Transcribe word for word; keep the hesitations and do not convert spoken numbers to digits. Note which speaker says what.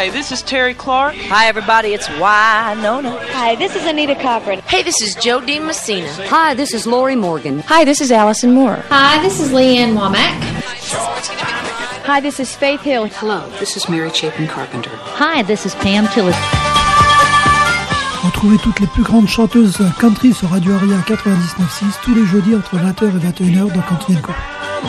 Speaker 1: Hi, this is Terry Clark.
Speaker 2: Hi, everybody, it's Wynonna.
Speaker 3: Hi, this is Anita Cochran.
Speaker 4: Hey, this is Jo Dee Messina.
Speaker 5: Hi, this is Lori Morgan.
Speaker 6: Hi, this is Allison Moore.
Speaker 7: Hi, this is Leanne Womack.
Speaker 3: Hi, this is Faith Hill.
Speaker 8: Hello, this is Mary Chapin Carpenter.
Speaker 9: Hi, this is Pam Tillis.
Speaker 10: Retrouvez toutes les plus grandes chanteuses country sur Radio Aria quatre-vingt-dix-neuf six tous les jeudis entre vingt heures et vingt et une heures dans Continental.